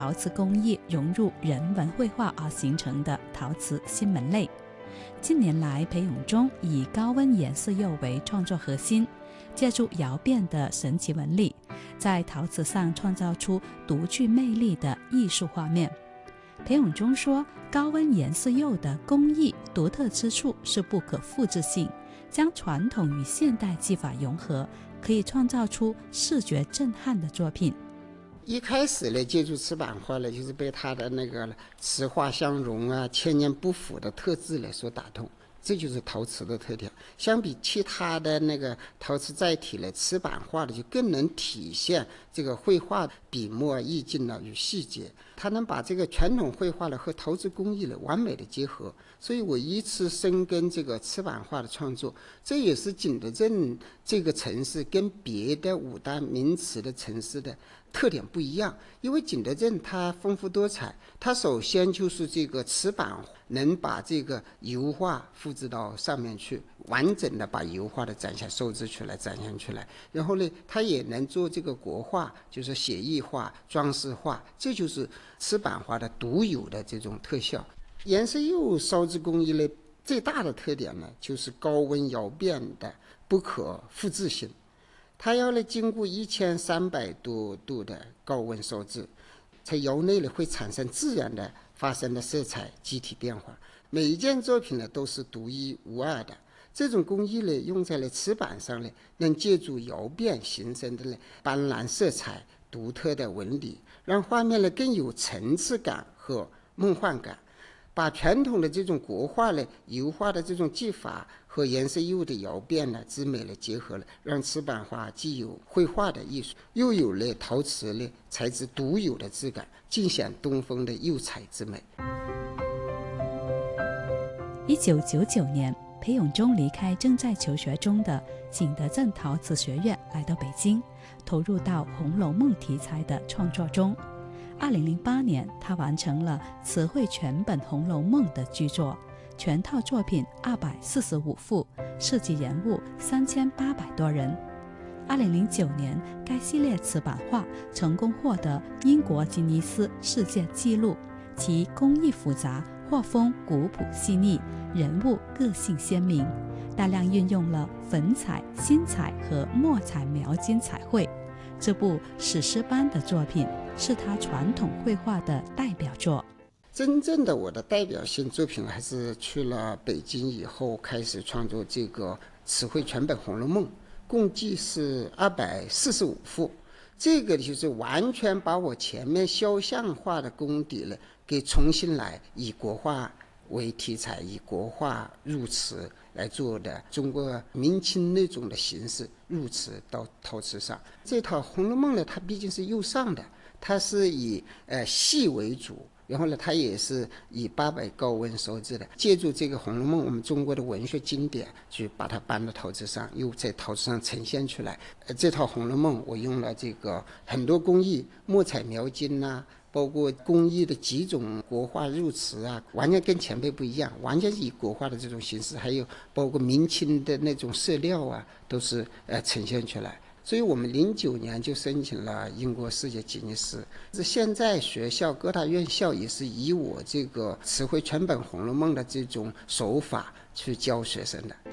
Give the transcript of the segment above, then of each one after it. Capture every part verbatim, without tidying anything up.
陶瓷工艺融入人文绘画而形成的陶瓷新门类。近年来，裴永忠以高温颜色釉为创作核心，借助窑变的神奇纹理，在陶瓷上创造出独具魅力的艺术画面。裴永忠说，高温颜色釉的工艺独特之处是不可复制性，将传统与现代技法融合，可以创造出视觉震撼的作品。 一开始呢，接触瓷版画呢，就是被它的那个瓷画相融啊、千年不腐的特质呢所打动。这就是陶瓷的特点。相比其他的那个陶瓷载体呢，瓷版画的就更能体现这个绘画笔墨意境呢与细节，它能把这个传统绘画呢和陶瓷工艺呢完美的结合。所以我依次深耕这个瓷版画的创作，这也是景德镇这个城市跟别的五大名瓷的城市的特点不一样。因为景德镇它丰富多彩，它首先就是这个瓷版能把这个油画复制到上面去，完整的把油画的展现收制出来展现出来。然后呢，它也能做这个国画，就是写意画、装饰画，这就是瓷版画的独有的这种特效。颜色釉烧制工艺呢，最大的特点呢，就是高温窑变的不可复制性。它要呢经过一千三百多度的高温烧制，在窑内呢会产生自然的发生的色彩集体变化，每一件作品呢都是独一无二的。这种工艺呢用在了瓷板上呢，能借助窑变形成的呢斑斓色彩、独特的纹理，让画面呢更有层次感和梦幻感。把传统的这种国画呢、油画的这种技法和颜色釉的窑变呢之美呢结合了，让瓷版画既有绘画的艺术，又有了陶瓷呢材质独有的质感，尽显东风的釉彩之美。 一九九九年，裴永忠离开正在求学中的景德镇陶瓷学院，来到北京，投入到《红楼梦》题材的创作中。二零零八年，他完成了词汇全本《红楼梦》的巨作，全套作品二百四十五幅，涉及人物三千八百多人。二零零九年，该系列瓷版画成功获得英国吉尼斯世界纪录，其工艺复杂，画风古朴细腻，人物个性鲜明，大量运用了粉彩、新彩和墨彩描金彩绘。这部史诗般的作品是他传统绘画的代表作。 真正的我的代表性作品还是去了北京以后开始创作这个词汇全本《红楼梦》，共计是二百四十五幅。这个就是完全把我前面肖像画的功底了给重新来，以国画为题材，以国画入瓷来做的中国明清那种的形式入瓷到陶瓷上。这套《红楼梦》呢，它毕竟是釉上的，它是以呃细为主，然后呢，它也是以八百高温烧制的，借助这个《红楼梦》我们中国的文学经典，去把它搬到陶瓷上，又在陶瓷上呈现出来。呃，这套《红楼梦》我用了这个很多工艺，墨彩描金呐、啊。包括工艺的几种国画入瓷啊，完全跟前辈不一样，完全是以国画的这种形式，还有包括明清的那种色料啊，都是呃呈现出来。所以我们零九年就申请了英国世界吉尼斯。这现在学校各大院校也是以我这个词汇全本《红楼梦》的这种手法去教学生的。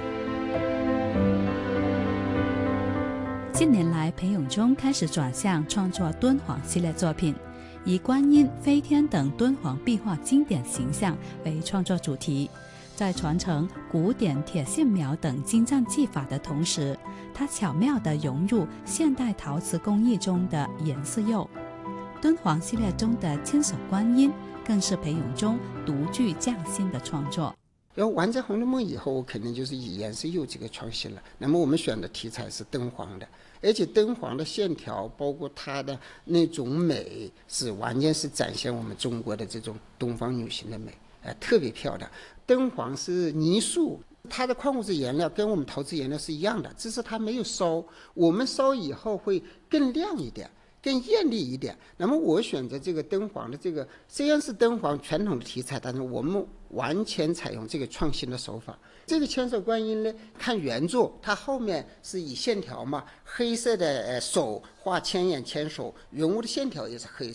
近年来，裴永忠开始转向创作敦煌系列作品，以观音、飞天等敦煌壁画经典形象为创作主题，在传承古典铁线描等精湛技法的同时，他巧妙地融入现代陶瓷工艺中的颜色釉。敦煌系列中的千手观音更是裴永忠独具匠心的创作。 然后完成《红楼梦》以后，我肯定就是以颜色釉这个创新了。那么我们选的题材是敦煌的，而且敦煌的线条包括它的那种美，是完全是展现我们中国的这种东方女性的美，呃，特别漂亮。敦煌是泥塑，它的矿物质颜料跟我们陶瓷颜料是一样的，只是它没有烧，我们烧以后会更亮一点，更艳丽一点。那么我选择这个敦煌的这个，虽然是敦煌传统的题材，但是我们完全采用这个创新的手法。这个千手观音呢，看原作，它后面是以线条嘛，黑色的手画千眼千手，人物的线条也是黑色的，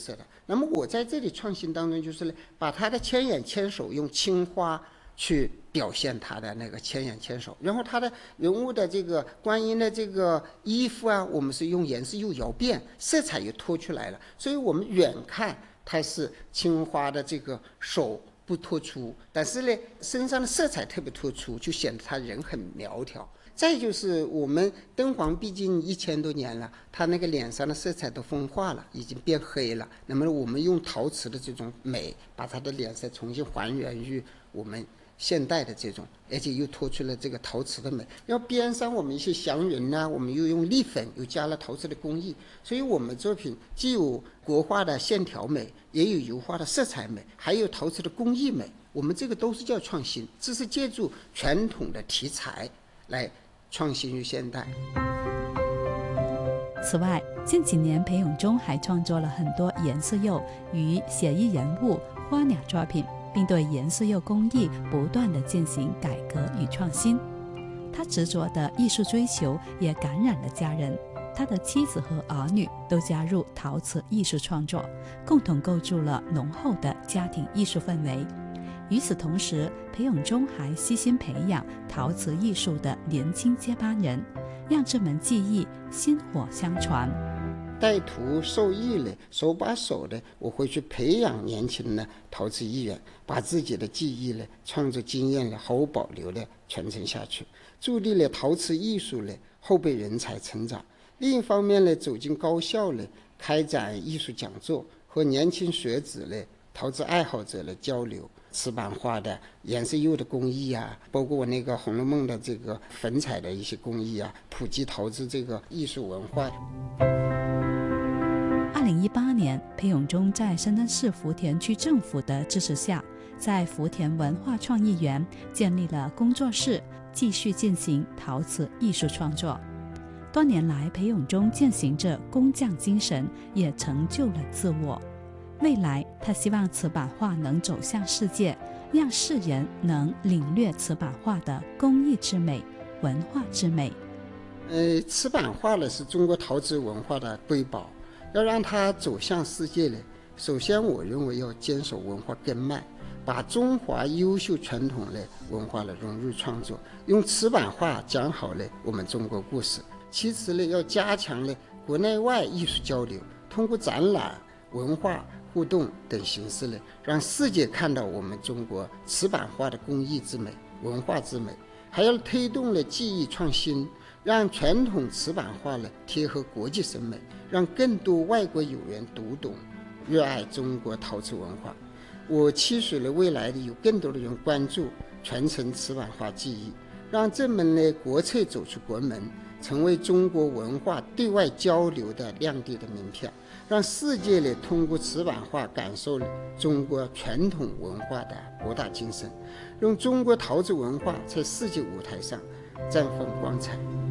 那么我在这里创新当中，就是呢，把他的牵眼牵手用青花去表现他的那个牵眼牵手，然后他的人物的这个观音的这个衣服啊，我们是用颜色又摇变，色彩又脱出来了，所以我们远看它是青花的这个手不突出，但是呢，身上的色彩特别突出，就显得他人很苗条。再就是我们敦煌毕竟一千多年了，他那个脸上的色彩都风化了，已经变黑了。那么我们用陶瓷的这种美，把他的脸色重新还原于我们现代的这种，而且又脱出了这个陶瓷的美。然后边上我们一些祥云呢，我们又用立粉，又加了陶瓷的工艺，所以我们作品既有国画的线条美，也有油画的色彩美，还有陶瓷的工艺美。我们这个都是叫创新，这是借助传统的题材来创新于现代。 此外，近几年裴永中还创作了很多颜色釉与写意人物、花鸟作品，并对颜色釉工艺不断地进行改革与创新。他执着的艺术追求也感染了家人，他的妻子和儿女都加入陶瓷艺术创作，共同构筑了浓厚的家庭艺术氛围。与此同时，裴永中还悉心培养陶瓷艺术的年轻接班人，让这门技艺薪火相传。 带徒受益呢，手把手的，我会去培养年轻的陶瓷艺人，把自己的技艺呢、创作经验呢毫无保留的传承下去，助力了陶瓷艺术呢后备人才成长。另一方面呢，走进高校呢，开展艺术讲座，和年轻学子呢、陶瓷爱好者的交流。瓷板画的颜色釉的工艺啊，包括我那个《红楼梦》的这个粉彩的一些工艺啊，普及陶瓷这个艺术文化。 二零一八年，裴永中在深圳市福田区政府的支持下，在福田文化创意园建立了工作室，继续进行陶瓷艺术创作。多年来，裴永中践行着工匠精神，也成就了自我。未来，他希望瓷板画能走向世界，让世人能领略瓷板画的工艺之美、文化之美。 呃，瓷板画呢是中国陶瓷文化的瑰宝，要让它走向世界呢，首先我认为要坚守文化根脉，把中华优秀传统的文化呢融入创作，用瓷板画讲好了我们中国故事。其次呢，要加强了国内外艺术交流，通过展览、文化互动等形式呢，让世界看到我们中国瓷板画的工艺之美、文化之美。还要推动了技艺创新，让传统瓷板画呢贴合国际审美，让更多外国友人读懂、热爱中国陶瓷文化。我期许了未来的有更多的人关注、传承瓷板画技艺，让这门呢国粹走出国门，成为中国文化对外交流的亮丽的名片，让世界呢通过瓷板画感受了中国传统文化的博大精深，让中国陶瓷文化在世界舞台上绽放光彩。